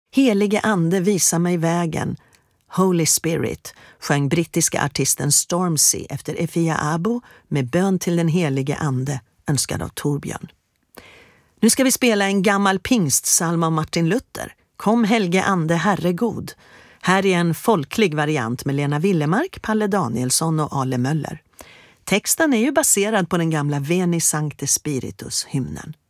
Helige ande, visa mig vägen. Holy Spirit sjöng brittiska artisten Stormzy efter Efia Abo med bön till den helige ande, önskad av Torbjörn. Nu ska vi spela en gammal pingstsalm av Martin Luther. Kom helge ande, herregod. Här är en folklig variant med Lena Willemark, Palle Danielsson och Ale Möller. Texten är ju baserad på den gamla Veni Sancte Spiritus-hymnen.